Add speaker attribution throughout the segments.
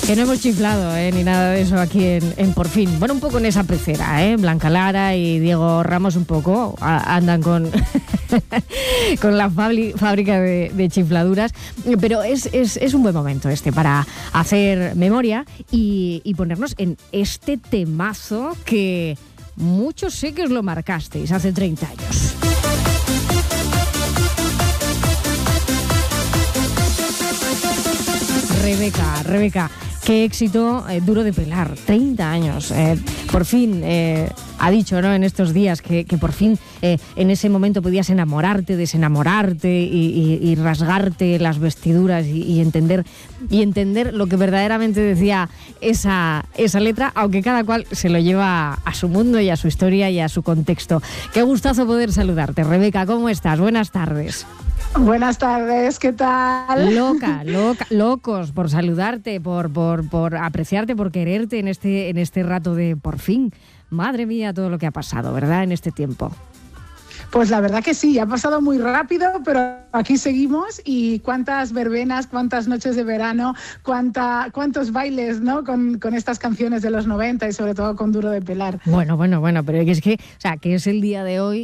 Speaker 1: Que no hemos chiflado, ni nada de eso aquí en Por Fin. Bueno, un poco en esa pecera, Blanca Lara y Diego Ramos un poco andan con, con la fábrica de chifladuras. Pero es un buen momento para hacer memoria y ponernos en este temazo que muchos sé que os lo marcasteis hace 30 años. Rebeca, qué éxito, Duro de Pelar, 30 años. Por fin ha dicho, ¿no?, en estos días que por fin en ese momento podías enamorarte, desenamorarte y rasgarte las vestiduras y entender lo que verdaderamente decía esa letra, aunque cada cual se lo lleva a su mundo y a su historia y a su contexto. Qué gustazo poder saludarte. Rebeca, ¿cómo estás? Buenas tardes.
Speaker 2: Buenas tardes, ¿qué tal?
Speaker 1: Locos por saludarte, por apreciarte, por quererte en este rato de Por Fin. Madre mía, todo lo que ha pasado, ¿verdad?, en este tiempo.
Speaker 2: Pues la verdad que sí, ha pasado muy rápido, pero aquí seguimos y cuántas verbenas, cuántas noches de verano, cuántos bailes, ¿no?, con estas canciones de los 90 y sobre todo con Duro de Pelar.
Speaker 1: Bueno, pero es que, o sea, que es el día de hoy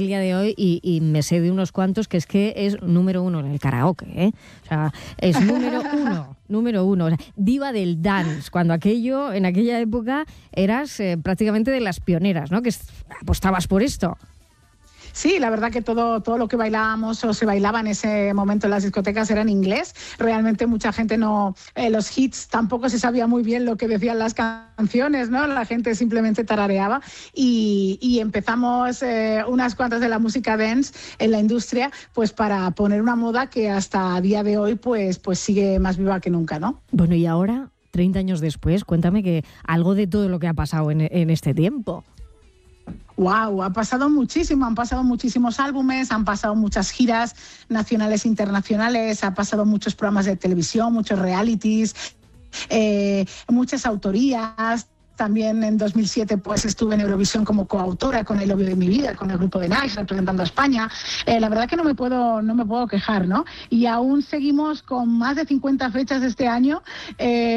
Speaker 1: y me sé de unos cuantos que es número uno en el karaoke, ¿eh? O sea, es número uno, o sea, diva del dance, cuando en aquella época eras prácticamente de las pioneras, ¿no?, que apostabas por esto.
Speaker 2: Sí, la verdad que todo lo que bailábamos o se bailaba en ese momento en las discotecas era en inglés. Realmente mucha gente los hits tampoco se sabía muy bien lo que decían las canciones, ¿no? La gente simplemente tarareaba y empezamos unas cuantas de la música dance en la industria, pues para poner una moda que hasta a día de hoy pues sigue más viva que nunca, ¿no?
Speaker 1: Bueno, y ahora, 30 años después, cuéntame que algo de todo lo que ha pasado en este tiempo.
Speaker 2: Wow, han pasado muchísimos álbumes, han pasado muchas giras nacionales e internacionales, han pasado muchos programas de televisión, muchos realities, muchas autorías. También en 2007 pues estuve en Eurovisión como coautora con El Obvio de mi vida, con el grupo de Nice, representando a España. La verdad que no me puedo quejar, ¿no? Y aún seguimos con más de 50 fechas este año.